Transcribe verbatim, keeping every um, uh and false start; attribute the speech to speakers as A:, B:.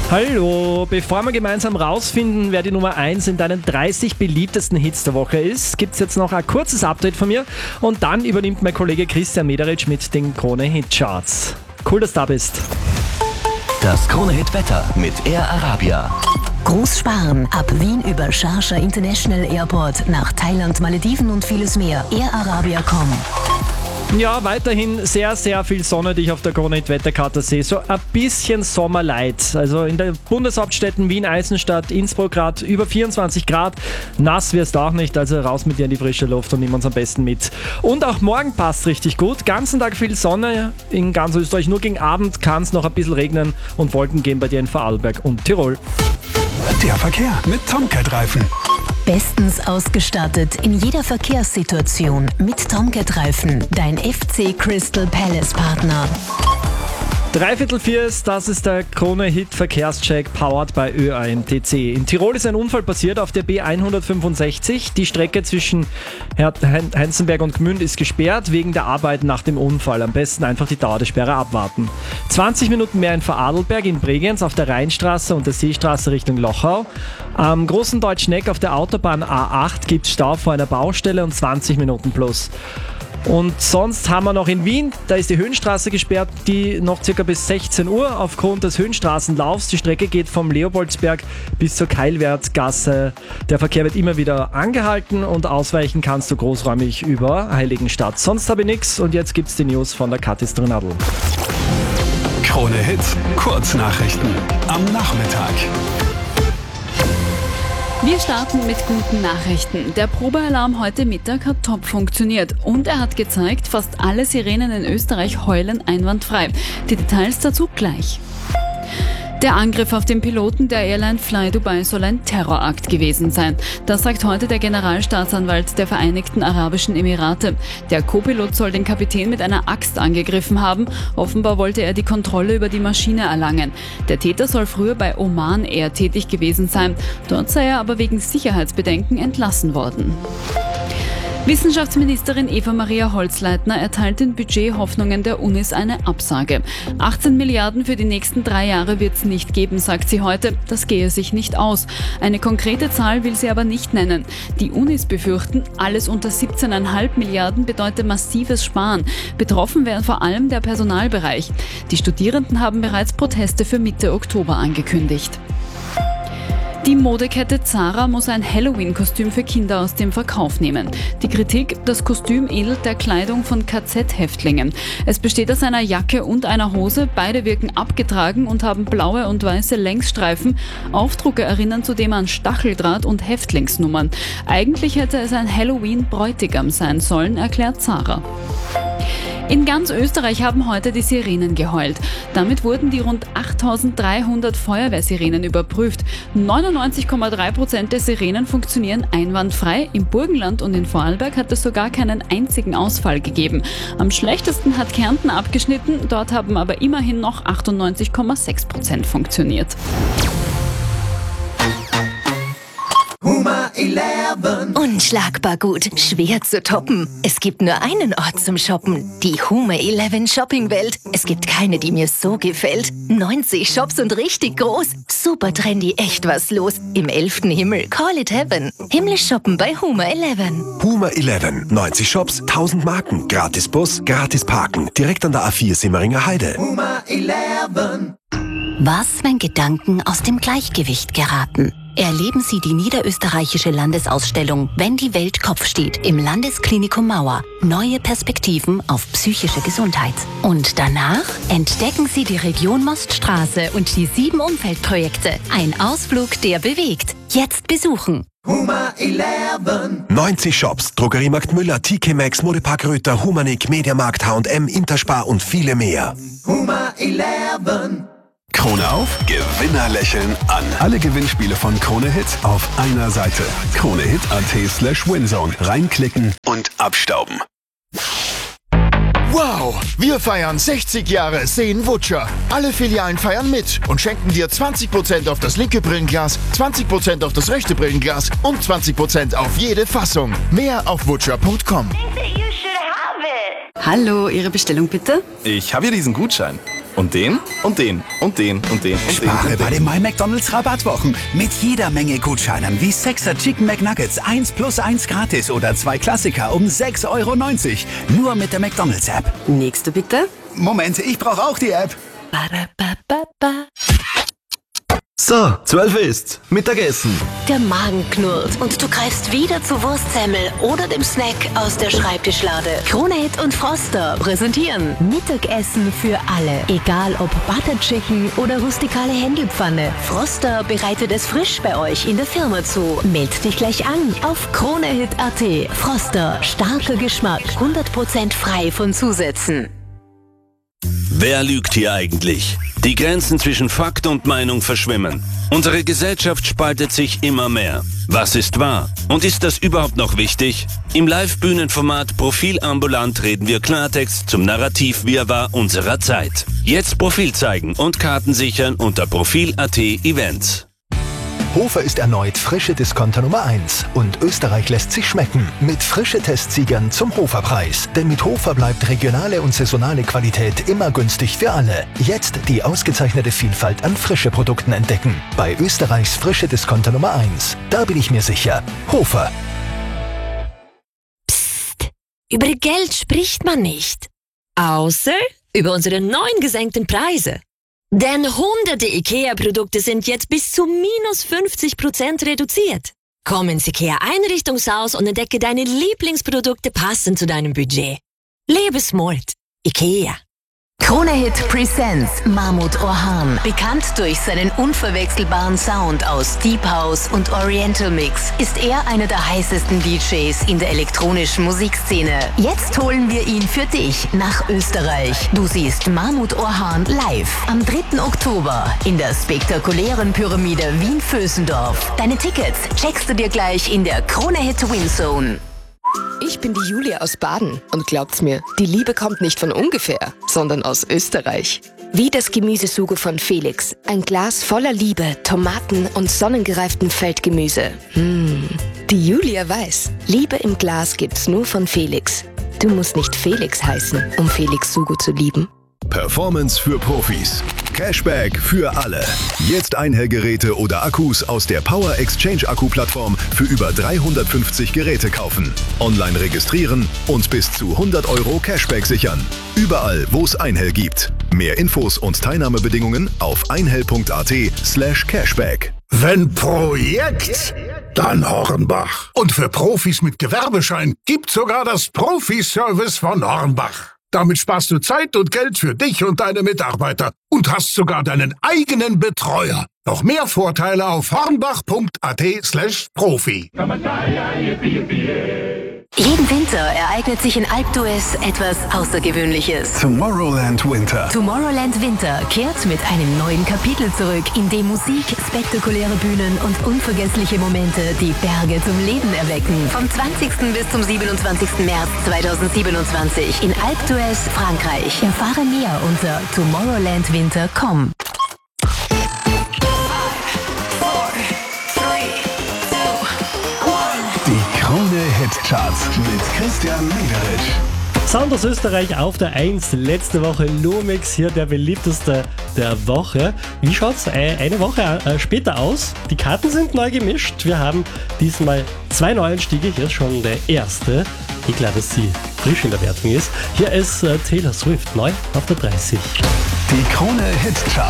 A: Hallo, bevor wir gemeinsam rausfinden, wer die Nummer eins in deinen dreißig beliebtesten Hits der Woche ist, gibt es jetzt noch ein kurzes Update von mir und dann übernimmt mein Kollege Christian Mederitsch mit den Krone-Hit-Charts. Cool, dass du da bist.
B: Das Krone-Hit-Wetter mit Air Arabia.
C: Großsparen ab Wien über Sharjah International Airport nach Thailand, Malediven und vieles mehr. Air Arabia Punkt com.
A: Ja, weiterhin sehr, sehr viel Sonne, die ich auf der Krone-Hit-Wetterkarte sehe. So ein bisschen Sommerlight. Also in den Bundeshauptstädten Wien, Eisenstadt, Innsbruck gerade über vierundzwanzig Grad. Nass wirst du auch nicht, also raus mit dir in die frische Luft und nimm uns am besten mit. Und auch morgen passt richtig gut. Ganzen Tag viel Sonne in ganz Österreich. Nur gegen Abend kann es noch ein bisschen regnen und Wolken gehen bei dir in Vorarlberg und Tirol.
D: Der Verkehr mit Tomcat-Reifen.
C: Bestens ausgestattet in jeder Verkehrssituation mit Tomcat-Reifen, dein F C Crystal Palace Partner.
A: Dreiviertel vier ist, das ist der Krone-Hit-Verkehrscheck powered by Ö A N T C. In Tirol ist ein Unfall passiert auf der B hundertfünfundsechzig. Die Strecke zwischen Heinzenberg und Gmünd ist gesperrt wegen der Arbeit nach dem Unfall. Am besten einfach die Dauer der Sperre abwarten. zwanzig Minuten mehr in Vorarlberg, in Bregenz auf der Rheinstraße und der Seestraße Richtung Lochau. Am Großen Deutscheneck auf der Autobahn A acht gibt es Stau vor einer Baustelle und zwanzig Minuten plus. Und sonst haben wir noch in Wien, da ist die Höhenstraße gesperrt, die noch circa bis sechzehn Uhr aufgrund des Höhenstraßenlaufs. Die Strecke geht vom Leopoldsberg bis zur Keilwertgasse. Der Verkehr wird immer wieder angehalten und ausweichen kannst du großräumig über Heiligenstadt. Sonst habe ich nichts und jetzt gibt's die News von der Kathi Strenadl.
D: Krone Hit, Kurznachrichten am Nachmittag.
E: Wir starten mit guten Nachrichten. Der Probealarm heute Mittag hat top funktioniert und er hat gezeigt, fast alle Sirenen in Österreich heulen einwandfrei. Die Details dazu gleich. Der Angriff auf den Piloten der Airline Fly Dubai soll ein Terrorakt gewesen sein. Das sagt heute der Generalstaatsanwalt der Vereinigten Arabischen Emirate. Der Co-Pilot soll den Kapitän mit einer Axt angegriffen haben. Offenbar wollte er die Kontrolle über die Maschine erlangen. Der Täter soll früher bei Oman Air tätig gewesen sein. Dort sei er aber wegen Sicherheitsbedenken entlassen worden. Wissenschaftsministerin Eva-Maria Holzleitner erteilt den Budgethoffnungen der Unis eine Absage. achtzehn Milliarden für die nächsten drei Jahre wird es nicht geben, sagt sie heute. Das gehe sich nicht aus. Eine konkrete Zahl will sie aber nicht nennen. Die Unis befürchten, alles unter siebzehn Komma fünf Milliarden bedeutet massives Sparen. Betroffen wäre vor allem der Personalbereich. Die Studierenden haben bereits Proteste für Mitte Oktober angekündigt. Die Modekette Zara muss ein Halloween-Kostüm für Kinder aus dem Verkauf nehmen. Die Kritik, das Kostüm ähnelt der Kleidung von K Z-Häftlingen. Es besteht aus einer Jacke und einer Hose, beide wirken abgetragen und haben blaue und weiße Längsstreifen. Aufdrucke erinnern zudem an Stacheldraht und Häftlingsnummern. Eigentlich hätte es ein Halloween-Bräutigam sein sollen, erklärt Zara. In ganz Österreich haben heute die Sirenen geheult. Damit wurden die rund achttausenddreihundert Feuerwehrsirenen überprüft. neunundneunzig Komma drei Prozent der Sirenen funktionieren einwandfrei. Im Burgenland und in Vorarlberg hat es sogar keinen einzigen Ausfall gegeben. Am schlechtesten hat Kärnten abgeschnitten, dort haben aber immerhin noch achtundneunzig Komma sechs Prozent funktioniert.
C: Unschlagbar gut, schwer zu toppen. Es gibt nur einen Ort zum Shoppen, die Huma elf Shopping-Welt. Es gibt keine, die mir so gefällt. neunzig Shops und richtig groß. Super trendy, echt was los. Im elften Himmel, call it heaven. Himmlisch shoppen bei Huma elf.
F: Huma elf, neunzig Shops, tausend Marken, gratis Bus, gratis Parken. Direkt an der A vier Simmeringer Heide. Huma elf.
C: Was, wenn Gedanken aus dem Gleichgewicht geraten? Erleben Sie die niederösterreichische Landesausstellung Wenn die Welt Kopf steht im Landesklinikum Mauer. Neue Perspektiven auf psychische Gesundheit. Und danach entdecken Sie die Region Moststraße und die sieben Umfeldprojekte. Ein Ausflug, der bewegt. Jetzt besuchen.
F: Huma elf. neunzig Shops, Drogeriemarkt Müller, T K Maxx, Modepark Röther, Humanik, Mediamarkt, H und M, Interspar und viele mehr. Huma elf.
D: Krone auf, Gewinner lächeln an. Alle Gewinnspiele von Krone Hit auf einer Seite. Kronehit.at slash Winzone. Reinklicken und abstauben.
G: Wow! Wir feiern sechzig Jahre Seen Vutscher. Alle Filialen feiern mit und schenken dir zwanzig Prozent auf das linke Brillenglas, zwanzig Prozent auf das rechte Brillenglas und zwanzig Prozent auf jede Fassung. Mehr auf vutscher punkt com.
H: Hallo, Ihre Bestellung bitte?
I: Ich habe hier diesen Gutschein.
H: Und den und den und den und den und
I: Spare
H: den.
I: bei den My McDonald's Rabattwochen. Mit jeder Menge Gutscheinen wie sechser Chicken McNuggets eins plus eins gratis oder zwei Klassiker um sechs Euro neunzig. Nur mit der McDonald's App.
J: Nächste bitte.
I: Moment, ich brauche auch die App.
J: Ba-da-ba-ba-ba.
B: So, zwölf ist Mittagessen.
C: Der Magen knurrt und du greifst wieder zu Wurstsemmel oder dem Snack aus der Schreibtischlade. Krone Hit und Froster präsentieren Mittagessen für alle. Egal ob Butter Chicken oder rustikale Händelpfanne. Froster bereitet es frisch bei euch in der Firma zu. Meld dich gleich an auf kronehit punkt at. Froster, starker Geschmack, hundert Prozent frei von Zusätzen.
K: Wer lügt hier eigentlich? Die Grenzen zwischen Fakt und Meinung verschwimmen. Unsere Gesellschaft spaltet sich immer mehr. Was ist wahr? Und ist das überhaupt noch wichtig? Im Live-Bühnenformat Profil ambulant reden wir Klartext zum Narrativ-Wirrwarr unserer Zeit. Jetzt Profil zeigen und Karten sichern unter profil punkt at Events.
L: Hofer ist erneut frische Discounter Nummer eins und Österreich lässt sich schmecken mit frische Testsiegern zum Hoferpreis. Denn mit Hofer bleibt regionale und saisonale Qualität immer günstig für alle. Jetzt die ausgezeichnete Vielfalt an frische Produkten entdecken. Bei Österreichs frische Discounter Nummer eins. Da bin ich mir sicher. Hofer.
M: Psst. Über Geld spricht man nicht. Außer über unsere neuen gesenkten Preise. Denn hunderte IKEA-Produkte sind jetzt bis zu minus fünfzig Prozent reduziert. Komm ins IKEA-Einrichtungshaus und entdecke deine Lieblingsprodukte passend zu deinem Budget. Lebe smart. IKEA.
C: Krone Hit Presents Mahmut Orhan. Bekannt durch seinen unverwechselbaren Sound aus Deep House und Oriental Mix, ist er einer der heißesten D Js in der elektronischen Musikszene. Jetzt holen wir ihn für dich nach Österreich. Du siehst Mahmut Orhan live am dritten Oktober in der spektakulären Pyramide Wien-Vösendorf. Deine Tickets checkst du dir gleich in der Krone Hit Winzone.
J: Ich bin die Julia aus Baden und glaubt's mir, die Liebe kommt nicht von ungefähr, sondern aus Österreich. Wie das Gemüsesugo von Felix. Ein Glas voller Liebe, Tomaten und sonnengereiftem Feldgemüse. Mmh. Die Julia weiß, Liebe im Glas gibt's nur von Felix. Du musst nicht Felix heißen, um Felix Sugo zu lieben.
D: Performance für Profis. Cashback für alle. Jetzt Einhellgeräte oder Akkus aus der Power Exchange Akku-Plattform für über dreihundertfünfzig Geräte kaufen. Online registrieren und bis zu hundert Euro Cashback sichern. Überall, wo es Einhell gibt. Mehr Infos und Teilnahmebedingungen auf einhell punkt at slash cashback.
N: Wenn Projekt, dann Hornbach. Und für Profis mit Gewerbeschein gibt sogar das Profi-Service von Hornbach. Damit sparst du Zeit und Geld für dich und deine Mitarbeiter und hast sogar deinen eigenen Betreuer. Noch mehr Vorteile auf hornbach punkt at slash profi.
C: Jeden Winter ereignet sich in Alp d'Huez etwas Außergewöhnliches.
D: Tomorrowland Winter.
C: Tomorrowland Winter kehrt mit einem neuen Kapitel zurück, in dem Musik, spektakuläre Bühnen und unvergessliche Momente die Berge zum Leben erwecken. Vom zwanzigsten bis zum siebenundzwanzigsten März zweitausendsiebenundzwanzig in Alp d'Huez, Frankreich. Erfahre mehr unter tomorrowland winter punkt com.
D: Die Krone Hit Charts mit Christian Mederitsch.
A: Sound aus Österreich auf der eins. Letzte Woche Lumix, hier der beliebteste der Woche. Wie schaut's eine Woche später aus? Die Karten sind neu gemischt. Wir haben diesmal zwei Neuanstiege. Hier ist schon der erste. Eh klar, dass sie frisch in der Wertung ist. Hier ist Taylor Swift, neu auf der dreißig.
D: Die Krone Hit Charts.